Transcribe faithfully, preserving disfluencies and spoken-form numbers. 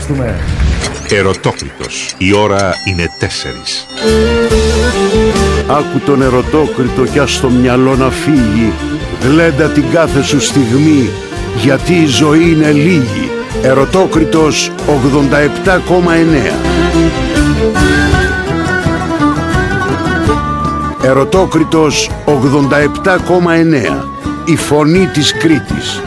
Ευχαριστούμε. Ερωτόκριτος. Η ώρα είναι τέσσερις. Άκου τον Ερωτόκριτο κι ας στο μυαλό να φύγει. Γλέντα την κάθε σου στιγμή, γιατί η ζωή είναι λίγη. Ερωτόκριτος ογδόντα επτά κόμμα εννέα. Ερωτόκριτος ογδόντα επτά κόμμα εννέα. Η φωνή της Κρήτης.